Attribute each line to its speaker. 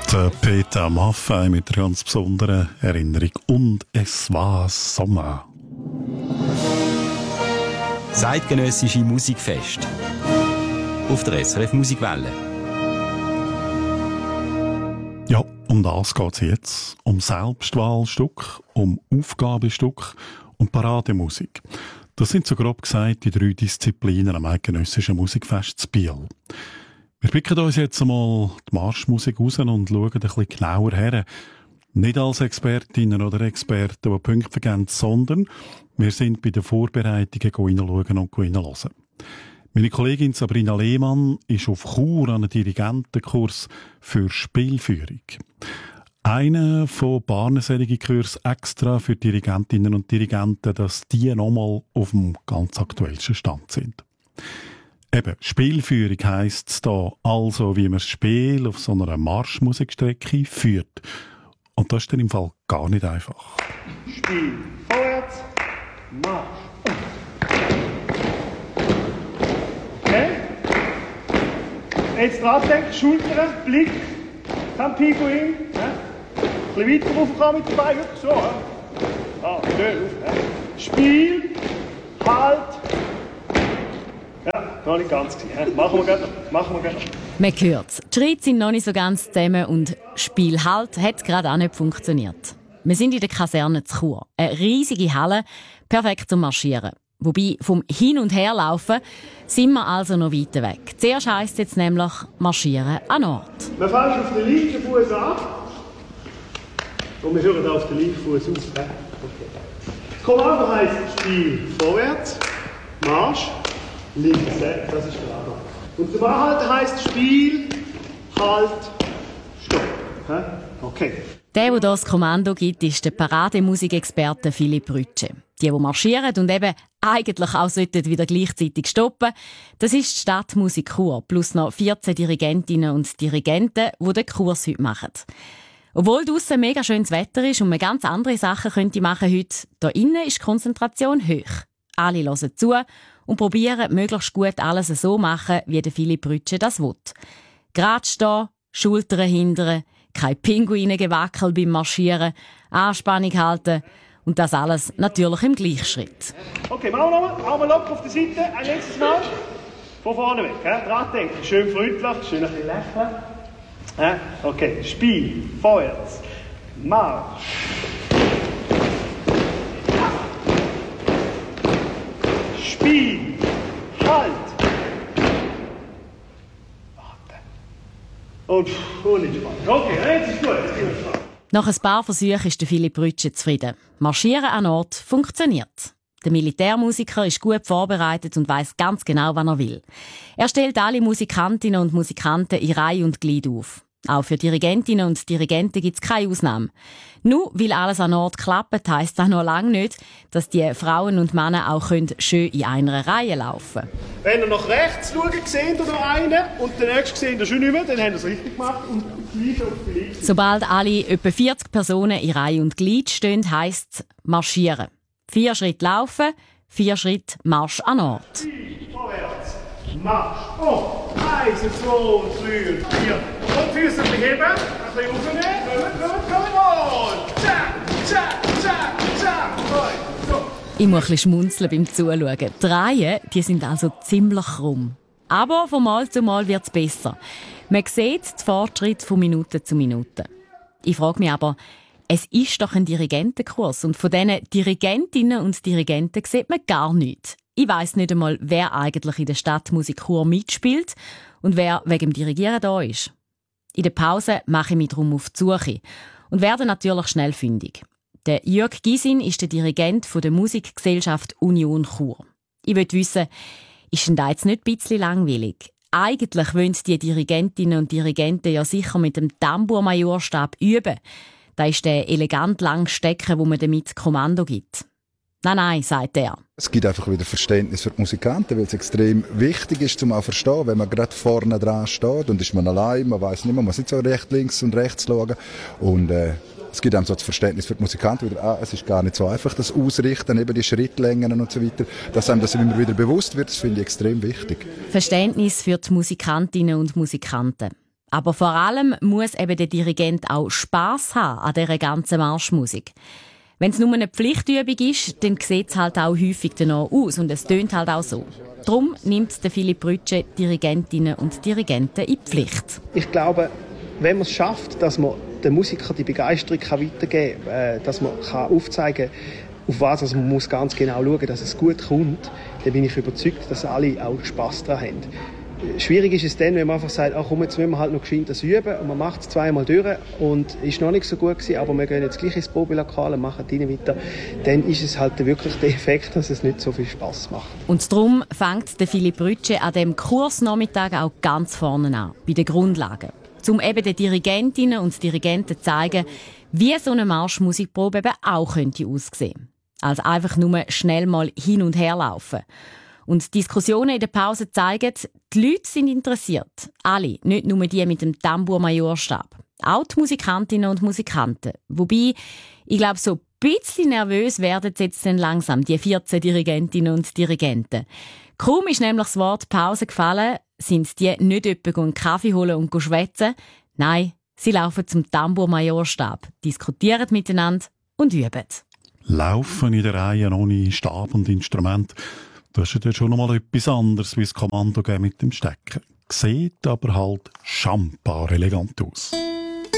Speaker 1: Der Peter Maffay mit einer ganz besonderen Erinnerung. Und es war Sommer.
Speaker 2: Zeitgenössische Musikfest auf der SRF Musikwelle.
Speaker 1: Ja, um das geht es jetzt. Um Selbstwahlstück, um Aufgabestück und Parademusik. Das sind so grob gesagt die 3 Disziplinen am eidgenössischen Musikfest zu Biel. Wir picken uns jetzt einmal die Marschmusik raus und schauen ein bisschen genauer her. Nicht als Expertinnen oder Experten, die Punkte vergeben, sondern wir sind bei den Vorbereitungen hineinschauen und hineinhören. Meine Kollegin Sabrina Lehmann ist auf Chur an einem Dirigentenkurs für Spielführung. Einer von solchen Kursen extra für Dirigentinnen und Dirigenten, dass die nochmal auf dem ganz aktuellsten Stand sind. Eben, Spielführung heisst es da, also wie man das Spiel auf so einer Marschmusikstrecke führt. Und das ist dann im Fall gar nicht einfach.
Speaker 3: Spiel, vorwärts, Marsch. Okay? Jetzt dran denken, Schultern, Blick, dann Pinguin. Ein bisschen weiter raufkommen mit dabei, wirklich so. Schön auf. Spiel, Halt. Ja, noch nicht ganz gewesen. Machen wir gleich noch.
Speaker 4: Man hört es. Die Schritte sind noch nicht so ganz zusammen und Spiel halt hat gerade auch nicht funktioniert. Wir sind in der Kaserne zu Chur. Eine riesige Halle, perfekt zum Marschieren. Wobei, vom Hin- und Herlaufen sind wir also noch weit weg. Zuerst heisst es jetzt nämlich Marschieren an Ort.
Speaker 3: Wir fangen auf den linken Fuß an. Und wir hören auf den linken Fuß auf. Okay. Komm einfach heisst Spiel vorwärts, Marsch. Links, das ist klar. Und zum Anhalten heisst Spiel, Halt, Stopp. Okay.
Speaker 4: Der das Kommando gibt, ist der Parademusikexperte Philipp Rütsche. Die marschieren und eben eigentlich auch wieder gleichzeitig stoppen, das ist die Stadtmusik Chur, plus noch 14 Dirigentinnen und Dirigenten, die den Kurs heute machen. Obwohl draussen mega schönes Wetter ist und man ganz andere Sachen könnte machen heute, da innen ist die Konzentration hoch. Alle hören zu und probieren, möglichst gut alles so zu machen, wie der Philipp Rütsche das will. Gerade stehen, Schultern hindern, kein Pinguinengewackel beim Marschieren, Anspannung halten und das alles natürlich im Gleichschritt.
Speaker 3: Okay, machen wir nochmal. Arme locker auf der Seite. Ein letztes Mal. Von vorne weg. Dran denken. Schön freundlich, schön ein bisschen lächeln. Okay, Spiel, vorwärts, Marsch. Spiel, Halt. Warte. Und entspannen. Okay, jetzt ist gut. Jetzt gehen wir dran.
Speaker 4: Nach ein paar Versuchen ist der Philipp Rütsche zufrieden. Marschieren an Ort funktioniert. Der Militärmusiker ist gut vorbereitet und weiss ganz genau, was er will. Er stellt alle Musikantinnen und Musikanten in Reihe und Glied auf. Auch für Dirigentinnen und Dirigenten gibt es keine Ausnahme. Nur weil alles an Ort klappt, heisst das noch lange nicht, dass die Frauen und Männer auch schön in einer Reihe laufen können.
Speaker 3: Wenn ihr nach rechts schaut, seht ihr noch einen und den nächsten seht ihr schon nicht mehr, dann habt ihr es richtig gemacht und gleich auf die Linke.
Speaker 4: Sobald alle etwa 40 Personen in Reihe und Glied stehen, heisst es marschieren. 4 Schritte laufen, 4 Schritte Marsch an Ort.
Speaker 3: Vorwärts, Marsch. Oh, 1, 2, 3 und 4. Und Füße beheben, ein bisschen aufnehmen. Kommen. Zack, zack, zack, zack. So.
Speaker 4: Ich muss ein bisschen schmunzeln beim Zuschauen. Die Reihen, die sind also ziemlich krumm. Aber von Mal zu Mal wird es besser. Man sieht den Fortschritt von Minute zu Minute. Ich frage mich aber, es ist doch ein Dirigentenkurs und von diesen Dirigentinnen und Dirigenten sieht man gar nichts. Ich weiss nicht einmal, wer eigentlich in der Stadtmusik Chur mitspielt und wer wegen dem Dirigieren da ist. In der Pause mache ich mich darum auf die Suche und werde natürlich schnell fündig. Der Jörg Gysin ist der Dirigent der Musikgesellschaft Union Chur. Ich will wissen, ist denn da jetzt nicht ein bisschen langweilig? Eigentlich wollen die Dirigentinnen und Dirigenten ja sicher mit dem Tambourmajorstab üben. Da ist der elegant lange Stecken, wo man damit Kommando gibt. Nein, sagt er.
Speaker 5: Es gibt einfach wieder Verständnis für die Musikanten, weil es extrem wichtig ist, um auch zu verstehen, wenn man gerade vorne dran steht und ist man allein, man weiss nicht, man muss nicht so rechts, links und rechts schauen. Und es gibt einem so das Verständnis für die Musikanten wieder, es ist gar nicht so einfach, das Ausrichten, eben die Schrittlängen und so weiter, dass einem das immer wieder bewusst wird, das finde ich extrem wichtig.
Speaker 4: Verständnis für die Musikantinnen und Musikanten. Aber vor allem muss eben der Dirigent auch Spass haben an dieser ganzen Marschmusik. Wenn es nur eine Pflichtübung ist, dann sieht es halt auch häufig danach aus und es tönt halt auch so. Darum nimmt der Philipp Brütsche Dirigentinnen und Dirigenten in die Pflicht.
Speaker 6: Ich glaube, wenn man es schafft, dass man den Musikern die Begeisterung weitergeben kann, dass man aufzeigen kann, auf was man muss ganz genau schauen muss, dass es gut kommt, dann bin ich überzeugt, dass alle auch Spass daran haben. Schwierig ist es dann, wenn man einfach sagt, komm, jetzt müssen wir halt noch geschwind das üben und man macht es zweimal durch und ist noch nicht so gut gewesen, aber wir gehen jetzt gleich ins Probelokal und machen rein weiter, dann ist es halt wirklich der Effekt, dass es nicht so viel Spass macht.
Speaker 4: Und darum fängt der Philipp Brütsche an diesem Kursnachmittag auch ganz vorne an, bei den Grundlagen. Um eben den Dirigentinnen und Dirigenten zu zeigen, wie so eine Marschmusikprobe eben auch könnte aussehen. Also einfach nur schnell mal hin und her laufen. Und die Diskussionen in der Pause zeigen, die Leute sind interessiert. Alle, nicht nur die mit dem Tambour-Majorstab. Auch die Musikantinnen und Musikanten. Wobei, ich glaube, so ein bisschen nervös werden jetzt dann langsam die 14 Dirigentinnen und Dirigenten. Kaum ist nämlich das Wort Pause gefallen, sind die nicht etwa einen Kaffee holen und schwätzen. Nein, sie laufen zum Tambour-Majorstab, diskutieren miteinander und üben.
Speaker 1: Laufen in der Reihe ohne Stab und Instrument. Das ist ja schon noch mal etwas anderes, wie das Kommando geben mit dem Stecken. Sieht aber halt schambar elegant aus.